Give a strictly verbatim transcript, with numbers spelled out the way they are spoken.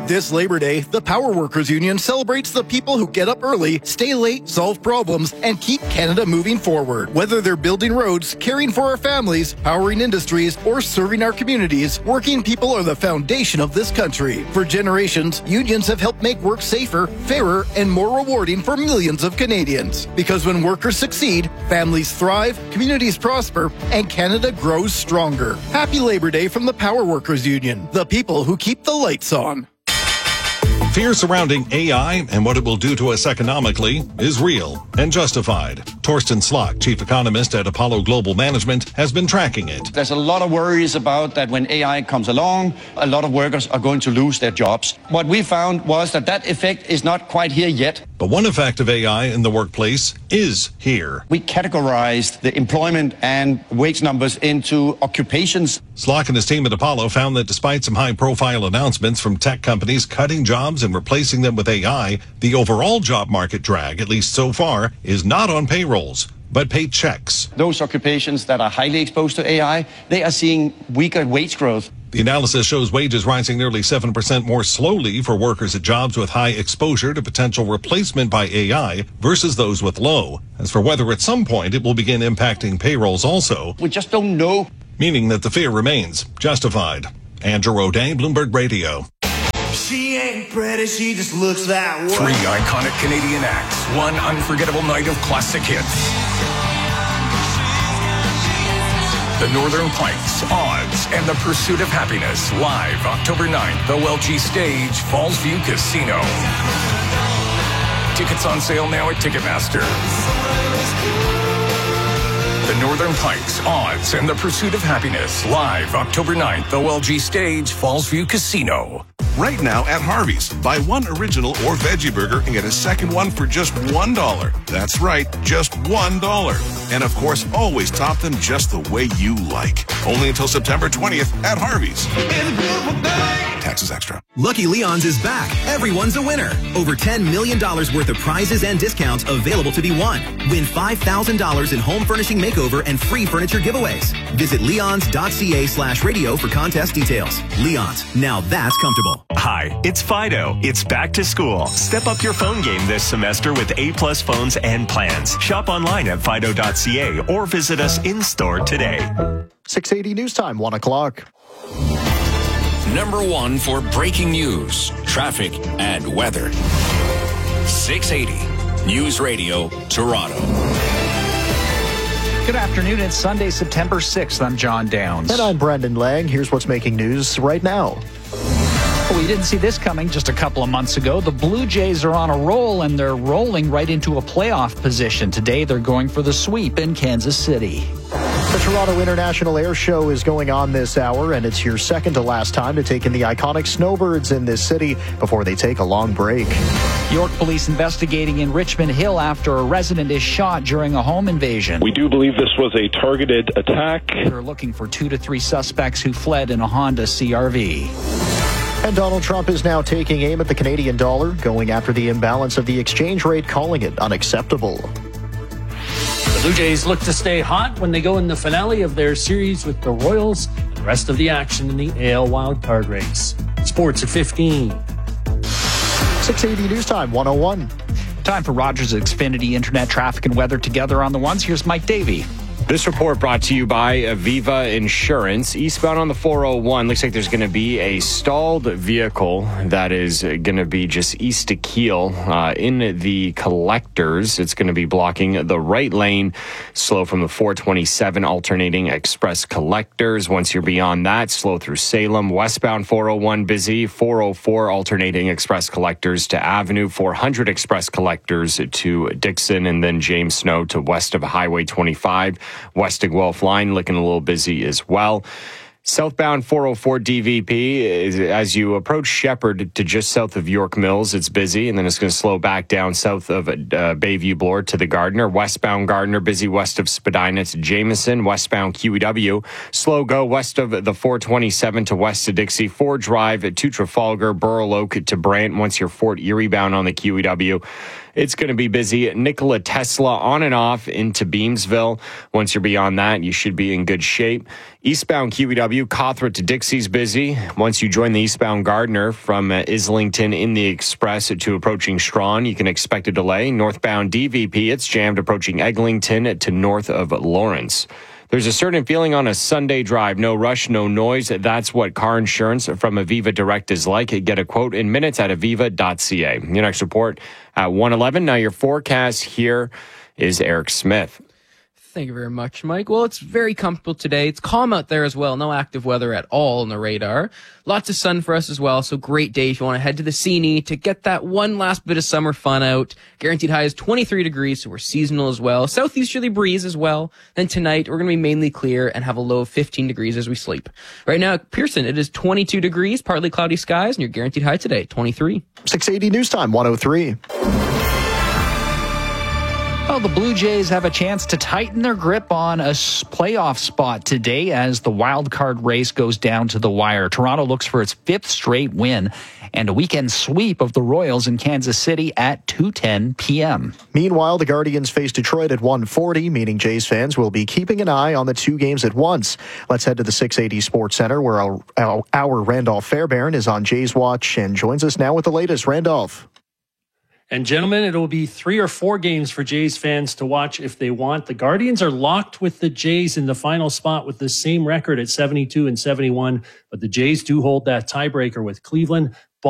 This Labor Day, the Power Workers Union celebrates the people who get up early, stay late, solve problems, and keep Canada moving forward. Whether they're building roads, caring for our families, powering industries, or serving our communities, working people are the foundation of this country. For generations, unions have helped make work safer, fairer, and more rewarding for millions of Canadians. Because when workers succeed, families thrive, communities prosper, and Canada grows stronger. Happy Labor Day from the Power Workers Union, the people who keep the lights on. Fear surrounding A I and what it will do to us economically is real and justified. Torsten Slok, chief economist at Apollo Global Management, has been tracking it. There's a lot of worries about that when A I comes along, a lot of workers are going to lose their jobs. What we found was that that effect is not quite here yet. But one effect of A I in the workplace is here. We categorized the employment and wage numbers into occupations. Slok and his team at Apollo found that despite some high-profile announcements from tech companies cutting jobs and replacing them with A I, the overall job market drag, at least so far, is not on payrolls, but paychecks. Those occupations that are highly exposed to A I, they are seeing weaker wage growth. The analysis shows wages rising nearly seven percent more slowly for workers at jobs with high exposure to potential replacement by A I versus those with low. As for whether at some point it will begin impacting payrolls also, we just don't know. Meaning that the fear remains justified. Andrew O'Day, Bloomberg Radio. She ain't pretty, she just looks that way. Three iconic Canadian acts, one unforgettable night of classic hits. The Northern Pikes, Odds, and the Pursuit of Happiness, live October ninth, O L G Stage, Fallsview Casino. Tickets on sale now at Ticketmaster. The Northern Pikes, Odds, and the Pursuit of Happiness, live October ninth, O L G Stage, Fallsview Casino. Right now at Harvey's, buy one original or veggie burger and get a second one for just one dollar. That's right, just one dollar. And of course, always top them just the way you like. Only until September twentieth at Harvey's. Taxes extra. Lucky Leon's is back. Everyone's a winner. Over ten million dollars worth of prizes and discounts available to be won. Win five thousand dollars in home furnishing makeover and free furniture giveaways. Visit leons.ca slash radio for contest details. Leon's, now that's comfortable. Hi, it's Fido. It's back to school. Step up your phone game this semester with A-plus phones and plans. Shop online at fido dot c a or visit us in-store today. six eighty News Time, one o'clock. Number one for breaking news, traffic, and weather. six eighty News Radio, Toronto. Good afternoon. It's Sunday, September sixth. I'm John Downs. And I'm Brendan Lang. Here's what's making news right now. We didn't see this coming just a couple of months ago. The Blue Jays are on a roll, and they're rolling right into a playoff position. Today, they're going for the sweep in Kansas City. The Toronto International Air Show is going on this hour, and it's your second to last time to take in the iconic snowbirds in this city before they take a long break. York police investigating in Richmond Hill after a resident is shot during a home invasion. We do believe this was a targeted attack. They're looking for two to three suspects who fled in a Honda C R V. And Donald Trump is now taking aim at the Canadian dollar, going after the imbalance of the exchange rate, calling it unacceptable. The Blue Jays look to stay hot when they go in the finale of their series with the Royals. The rest of the action in the A L wildcard race. Sports at fifteen. six eighty News Time, one oh one. Time for Rogers Xfinity Internet traffic and weather together on the ones. Here's Mike Davey. This report brought to you by Aviva Insurance. Eastbound on the four oh one, looks like there's going to be a stalled vehicle that is going to be just east of Kiel uh, in the collectors. It's going to be blocking the right lane, slow from the four twenty-seven alternating express collectors. Once you're beyond that, slow through Salem. Westbound four oh one busy, four oh four alternating express collectors to Avenue, four hundred express collectors to Dixon, and then James Snow to west of Highway twenty-five. West of Guelph line looking a little busy as well. Southbound four oh four D V P, is, as you approach Shepherd to just south of York Mills, it's busy, and then it's going to slow back down south of uh, Bayview Bloor to the Gardner. Westbound Gardner, busy west of Spadina to Jameson. Westbound Q E W, slow go west of the four twenty-seven to west of Dixie. Ford Drive to Trafalgar, Burl Oak to Brant. Once you're Fort Erie bound on the Q E W, it's going to be busy. Nikola Tesla on and off into Beamsville. Once you're beyond that, you should be in good shape. Eastbound Q E W, Cawthra to Dixie's busy. Once you join the eastbound Gardner from uh, Islington in the Express to approaching Strawn, you can expect a delay. Northbound D V P, it's jammed approaching Eglinton to north of Lawrence. There's a certain feeling on a Sunday drive. No rush, no noise. That's what car insurance from Aviva Direct is like. Get a quote in minutes at aviva dot c a. Your next report at one eleven. Now your forecast here is Eric Smith. Thank you very much, Mike. Well, it's very comfortable today. It's calm out there as well. No active weather at all on the radar. Lots of sun for us as well, so great day if you want to head to the C N E to get that one last bit of summer fun out. Guaranteed high is twenty-three degrees, so we're seasonal as well. Southeasterly breeze as well. Then tonight, we're going to be mainly clear and have a low of fifteen degrees as we sleep. Right now at Pearson, it is twenty-two degrees, partly cloudy skies, and your guaranteed high today, twenty-three. six eighty News Time, one oh three. Well, the Blue Jays have a chance to tighten their grip on a playoff spot today as the wild card race goes down to the wire. Toronto looks for its fifth straight win and a weekend sweep of the Royals in Kansas City at two ten p.m. Meanwhile, the Guardians face Detroit at one forty, meaning Jays fans will be keeping an eye on the two games at once. Let's head to the six eighty Sports Center where our, our, our Randolph Fairbairn is on Jays Watch and joins us now with the latest. Randolph. And gentlemen, it'll be three or four games for Jays fans to watch if they want. The Guardians are locked with the Jays in the final spot with the same record at seventy-two and seventy-one. But the Jays do hold that tiebreaker with Cleveland.